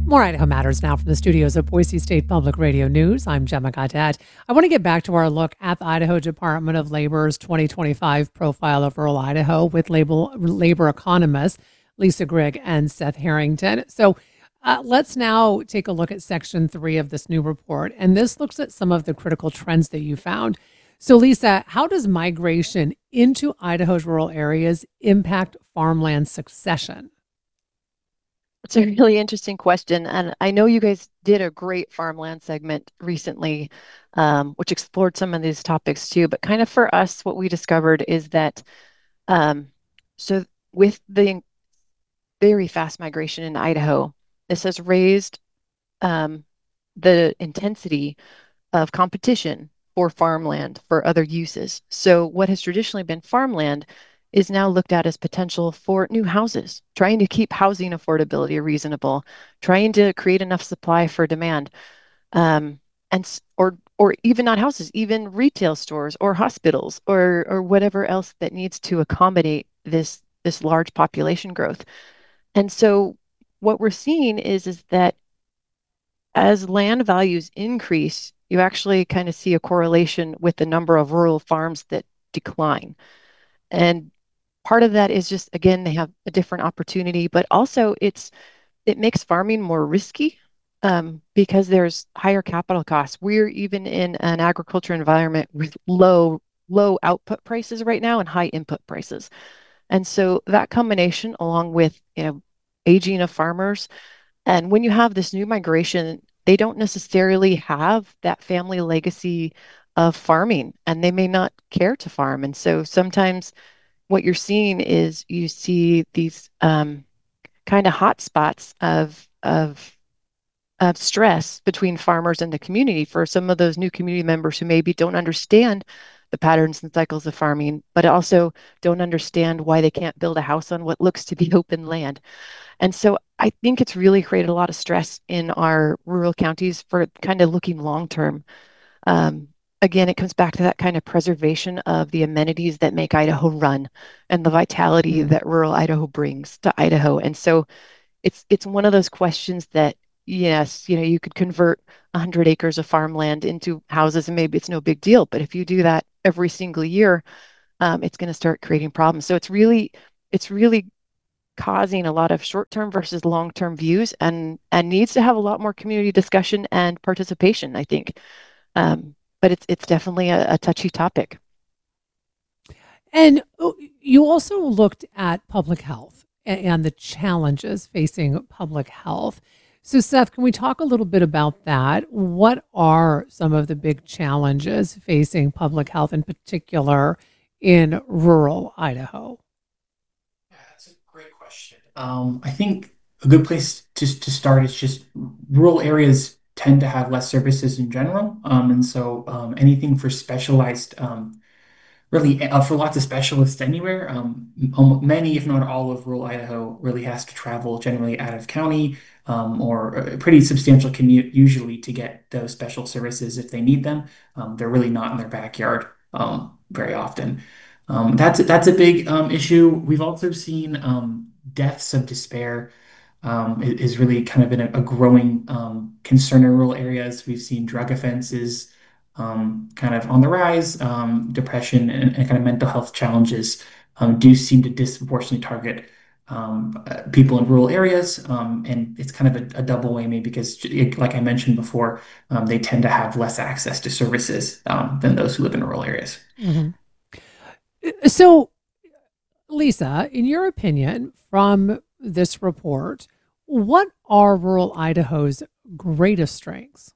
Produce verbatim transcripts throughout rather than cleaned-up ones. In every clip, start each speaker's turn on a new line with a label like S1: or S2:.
S1: More Idaho Matters now from the studios of Boise State Public Radio News. I'm Gemma Gaudette. I want to get back to our look at the Idaho Department of Labor's twenty twenty-five profile of rural Idaho with labor, labor economists Lisa Grigg and Seth Harrington. So uh, let's now take a look at section three of this new report. And this looks at some of the critical trends that you found. So Lisa, how does migration into Idaho's rural areas impact farmland succession?
S2: It's a really interesting question. And I know you guys did a great farmland segment recently, um, which explored some of these topics too. But kind of for us, what we discovered is that um, so with the very fast migration in Idaho, this has raised um, the intensity of competition for farmland for other uses. So what has traditionally been farmland is now looked at as potential for new houses, trying to keep housing affordability reasonable, trying to create enough supply for demand, um, and or or even not houses, even retail stores or hospitals or or whatever else that needs to accommodate this this large population growth. And so what we're seeing is is that as land values increase, you actually kind of see a correlation with the number of rural farms that decline. And part of that is just, again, they have a different opportunity, but also it's it makes farming more risky um, because there's higher capital costs. We're even in an agriculture environment with low low output prices right now and high input prices. And so that combination, along with you know aging of farmers, and when you have this new migration, they don't necessarily have that family legacy of farming, and they may not care to farm. And so sometimes what you're seeing is you see these um, kind of hot spots of of of stress between farmers and the community for some of those new community members who maybe don't understand the patterns and cycles of farming, but also don't understand why they can't build a house on what looks to be open land. And so I think it's really created a lot of stress in our rural counties for kind of looking long term. Um, again, it comes back to that kind of preservation of the amenities that make Idaho run and the vitality
S1: Mm.
S2: that rural Idaho brings to Idaho. And so it's it's one of those questions that yes, you know, you could convert one hundred acres of farmland into houses and maybe it's no big deal, but if you do that every single year, um, it's going to start creating problems. So it's really it's really causing a lot of short-term versus long-term views and and needs to have a lot more community discussion and participation, I think. Um, but it's it's definitely a, a touchy topic.
S1: And oh, you also looked at public health a- and the challenges facing public health. So, Seth, can we talk a little bit about that? What are some of the big challenges facing public health, in particular in rural Idaho?
S3: Yeah, that's a great question. Um, I think a good place to, to start is just rural areas tend to have less services in general. Um, and so um, anything for specialized, um, really uh, for lots of specialists anywhere, um, almo- many, if not all of rural Idaho really has to travel generally out of county um, or a pretty substantial commute usually to get those special services if they need them. Um, they're really not in their backyard um, very often. Um, that's that's a big um, issue. We've also seen um, deaths of despair um, i- is really kind of been a, a growing um, concern in rural areas. We've seen drug offenses um, kind of on the rise. Um, depression and, and kind of mental health challenges um, do seem to disproportionately target um, uh, people in rural areas. Um, and it's kind of a, a double whammy because, like I mentioned before, um, they tend to have less access to services um, than those who live in rural areas.
S1: Mhm. So, Lisa, in your opinion, from this report, what are rural Idaho's greatest strengths?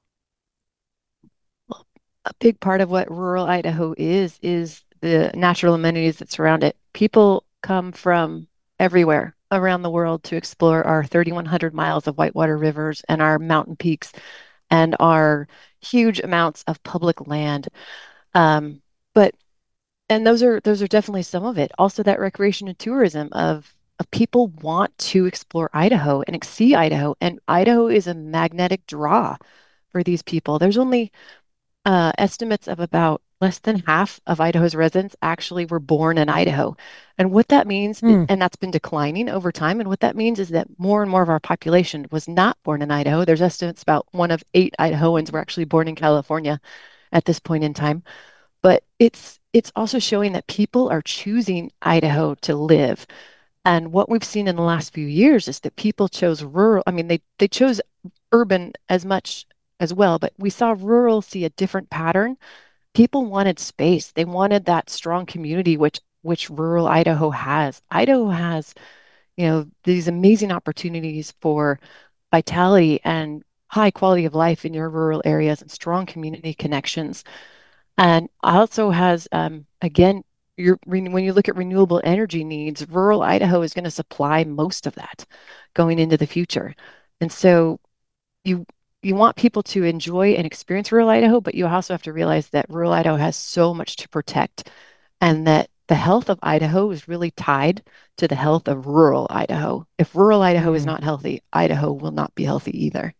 S2: Well, a big part of what rural Idaho is is the natural amenities that surround it. People come from everywhere around the world to explore our thirty-one hundred miles of whitewater rivers and our mountain peaks and our huge amounts of public land. Um, but and those are those are definitely some of it. Also, that recreation and tourism of of people want to explore Idaho and see Idaho, and Idaho is a magnetic draw for these people. There's only uh, estimates of about less than half of Idaho's residents actually were born in Idaho. And what that means,
S1: Hmm.
S2: and that's been declining over time, and what that means is that more and more of our population was not born in Idaho. There's estimates about one of eight Idahoans were actually born in California at this point in time. But it's it's also showing that people are choosing Idaho to live. And what we've seen in the last few years is that people chose rural. I mean, they they chose urban as much as well, but we saw rural see a different pattern. People wanted space. They wanted that strong community, which which rural Idaho has. Idaho has, you know, these amazing opportunities for vitality and high quality of life in your rural areas and strong community connections. And also has, um, again, your, when you look at renewable energy needs, rural Idaho is going to supply most of that going into the future. And so you you want people to enjoy and experience rural Idaho, but you also have to realize that rural Idaho has so much to protect and that the health of Idaho is really tied to the health of rural Idaho. If rural Idaho is
S1: Hmm.
S2: not healthy, Idaho will not be healthy either.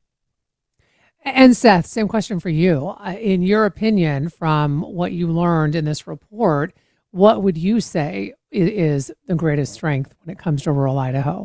S1: And Seth, same question for you. Uh, In your opinion, from what you learned in this report, what would you say i- is the greatest strength when it comes to rural Idaho?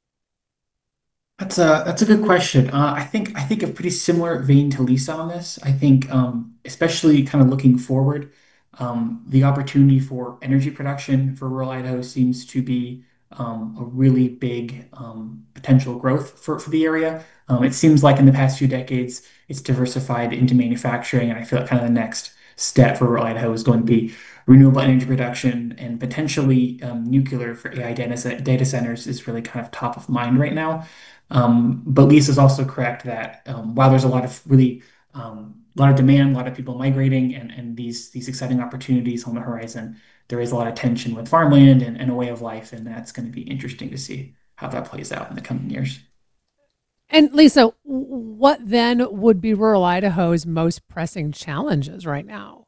S3: That's a that's a good question. Uh, I think I think a pretty similar vein to Lisa on this. I think, um, especially kind of looking forward, um, the opportunity for energy production for rural Idaho seems to be um, a really big um, potential growth for, for the area. Um, it seems like in the past few decades, it's diversified into manufacturing, and I feel like kind of the next step for rural Idaho is going to be renewable energy production and potentially um, nuclear for A I data, data centers is really kind of top of mind right now. Um, but Lisa's also correct that um, while there's a lot of really um, a lot of demand, a lot of people migrating, and, and these these exciting opportunities on the horizon, there is a lot of tension with farmland and, and a way of life, and that's going to be interesting to see how that plays out in the coming years.
S1: And Lisa, what then would be rural Idaho's most pressing challenges right now?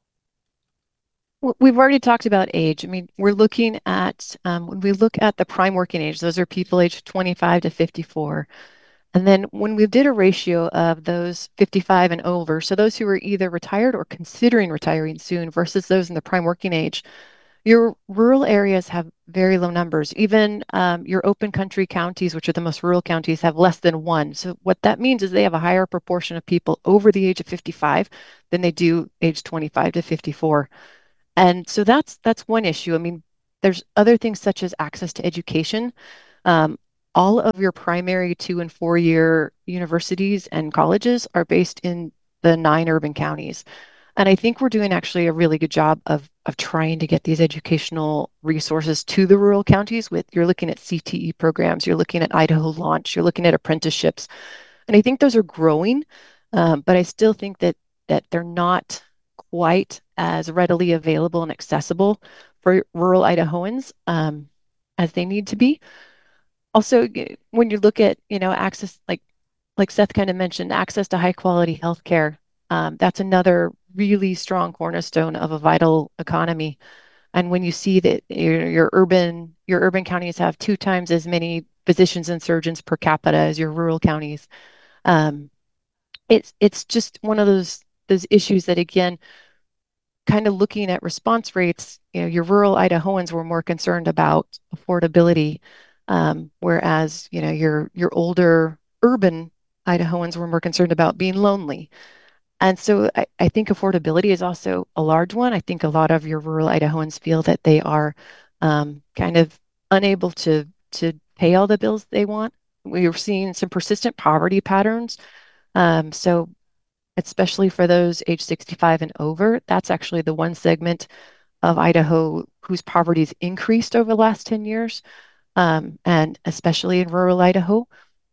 S2: We've already talked about age. I mean, we're looking at um, when we look at the prime working age, those are people aged twenty-five to fifty-four. And then when we did a ratio of those fifty-five and over, so those who are either retired or considering retiring soon versus those in the prime working age, your rural areas have very low numbers. Even um, your open country counties, which are the most rural counties, have less than one. So what that means is they have a higher proportion of people over the age of fifty-five than they do age twenty-five to fifty-four. And so that's that's one issue. I mean, there's other things such as access to education. Um, all of your primary two and four year universities and colleges are based in the nine urban counties. And I think we're doing actually a really good job of of trying to get these educational resources to the rural counties with you're looking at C T E programs, you're looking at Idaho Launch, you're looking at apprenticeships. And I think those are growing, um, but I still think that that they're not quite as readily available and accessible for rural Idahoans um, as they need to be. Also, when you look at, you know, access, like like Seth kind of mentioned, access to high quality healthcare, um, that's another really strong cornerstone of a vital economy. And when you see that your, your urban your urban counties have two times as many physicians and surgeons per capita as your rural counties, um, it's it's just one of those those issues that again kind of looking at response rates, you know, your rural Idahoans were more concerned about affordability, um, whereas, you know, your your older urban Idahoans were more concerned about being lonely. And so I, I think affordability is also a large one. I think a lot of your rural Idahoans feel that they are um, kind of unable to to pay all the bills they want. We are seeing some persistent poverty patterns. Um, so especially for those age sixty-five and over, that's actually the one segment of Idaho whose poverty's increased over the last ten years, um, and especially in rural Idaho.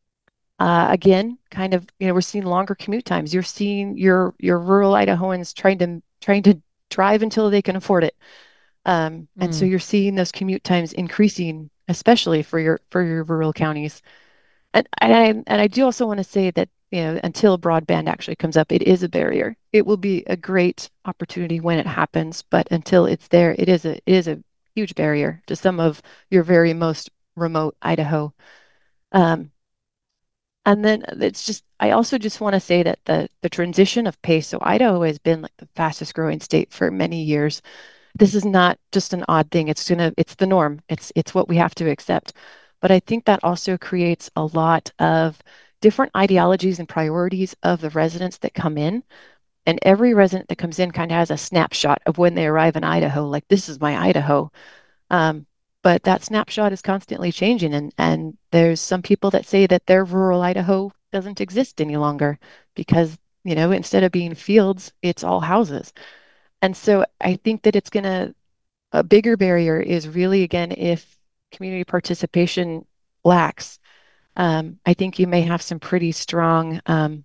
S2: Uh, again, kind of, you know, we're seeing longer commute times. You're seeing your your rural Idahoans trying to trying to drive until they can afford it. Um, and so
S1: Hmm.
S2: you're seeing those commute times increasing, especially for your for your rural counties. And, and I and I do also want to say that, you know, until broadband actually comes up, it is a barrier. It will be a great opportunity when it happens, but until it's there, it is a it is a huge barrier to some of your very most remote Idaho. Um, And then it's just, I also just want to say that the the transition of pace. So Idaho has been like the fastest growing state for many years. This is not just an odd thing. It's gonna, it's the norm. It's it's what we have to accept. But I think that also creates a lot of different ideologies and priorities of the residents that come in. And every resident that comes in kind of has a snapshot of when they arrive in Idaho, like this is my Idaho. Um, but that snapshot is constantly changing, and and there's some people that say that their rural Idaho doesn't exist any longer because, you know, instead of being fields, it's all houses. And so I think that it's gonna, a bigger barrier is really, again, if community participation lacks. Um, I think you may have some pretty strong um,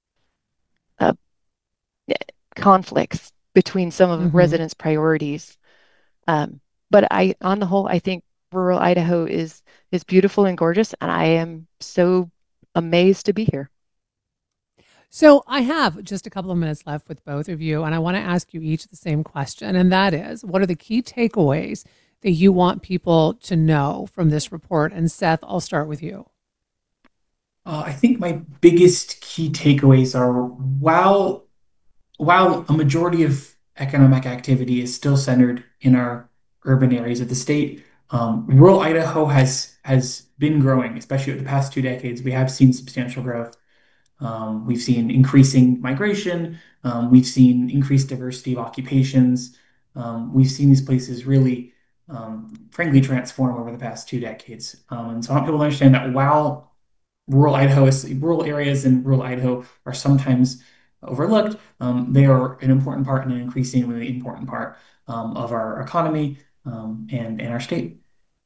S2: uh, conflicts between some of the
S1: Mm-hmm.
S2: residents' priorities. Um, but I, on the whole, I think rural Idaho is is beautiful and gorgeous, and I am so amazed to be here.
S1: So I have just a couple of minutes left with both of you, and I want to ask you each the same question, and that is, what are the key takeaways that you want people to know from this report? And Seth, I'll start with you.
S3: Uh, I think my biggest key takeaways are while while a majority of economic activity is still centered in our urban areas of the state, um, rural Idaho has has been growing, especially over the past two decades. We have seen substantial growth. Um, we've seen increasing migration. Um, we've seen increased diversity of occupations. Um, we've seen these places really, um, frankly, transform over the past two decades. Um, and so I want people to understand that while rural Idaho is, rural areas in rural Idaho are sometimes overlooked, um, they are an important part and an increasingly important part um, of our economy um, and, and our state.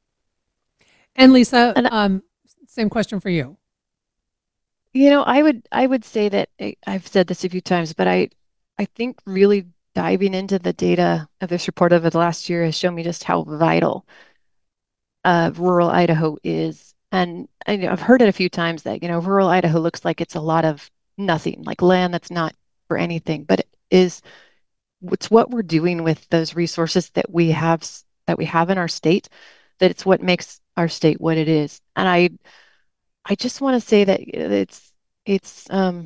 S1: And Lisa,
S2: And
S1: um, same question for you.
S2: you know, I would I would say that I- I've said this a few times, but I I think really diving into the data of this report over the last year has shown me just how vital uh, rural Idaho is. And I know I've heard it a few times that, you know, rural Idaho looks like it's a lot of nothing, like land that's not for anything, but it is, it's what we're doing with those resources that we have s- that we have in our state, that it's what makes our state what it is. And I I just want to say that it's it's um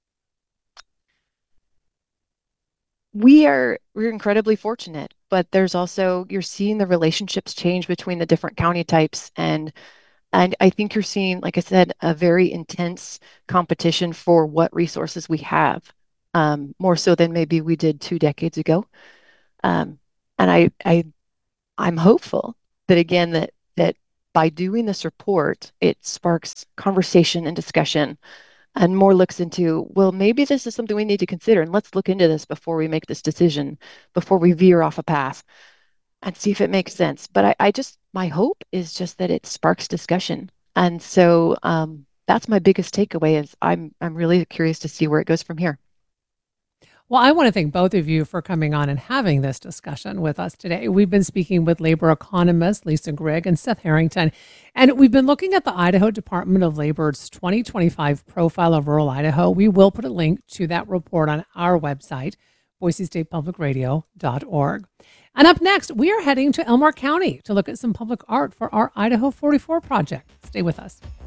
S2: we are we're incredibly fortunate, but there's also, you're seeing the relationships change between the different county types, and and I think you're seeing, like I said, a very intense competition for what resources we have, um, more so than maybe we did two decades ago. Um, and I I I'm hopeful that, again, that that by doing this report, it sparks conversation and discussion and more looks into, well, maybe this is something we need to consider, and let's look into this before we make this decision, before we veer off a path, and see if it makes sense. But I, I just, my hope is just that it sparks discussion. And so um, that's my biggest takeaway is I'm I'm really curious to see where it goes from here.
S1: Well, I want to thank both of you for coming on and having this discussion with us today. We've been speaking with labor economists Lisa Grigg and Seth Harrington, and we've been looking at the Idaho Department of Labor's twenty twenty-five profile of rural Idaho. We will put a link to that report on our website, boise state public radio dot org. And up next, we are heading to Elmore County to look at some public art for our Idaho forty-four project. Stay with us.